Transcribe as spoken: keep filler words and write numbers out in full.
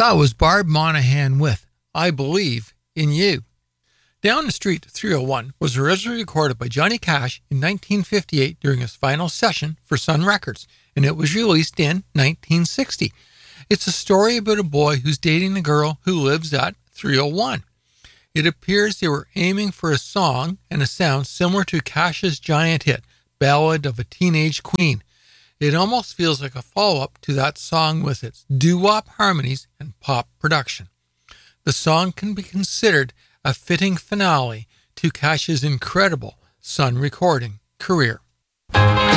That was Barb Monahan with I Believe in You. Down the Street three oh one was originally recorded by Johnny Cash in nineteen fifty-eight during his final session for Sun Records, and it was released in nineteen sixty. It's a story about a boy who's dating a girl who lives at three oh one. It appears they were aiming for a song and a sound similar to Cash's giant hit, Ballad of a Teenage Queen. It almost feels like a follow-up to that song with its doo-wop harmonies and pop production. The song can be considered a fitting finale to Cash's incredible Sun recording career.